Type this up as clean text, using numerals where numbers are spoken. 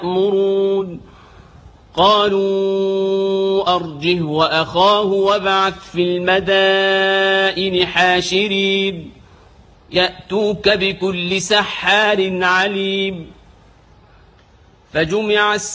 يأمرون قالوا أرجه وأخاه وابعث في المدائن حاشرين يأتوك بكل سحار عليم فجمع